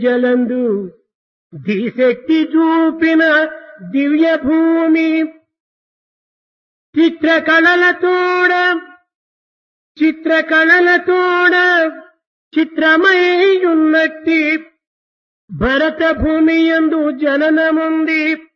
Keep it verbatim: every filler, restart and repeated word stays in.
జలందు దిశక్తి చూపిన దివ్య భూమి చిత్రకళలతోడ చిత్రకళలతోడ చిత్రమై ఉన్నట్టి భరత భూమి యందు జననముంది.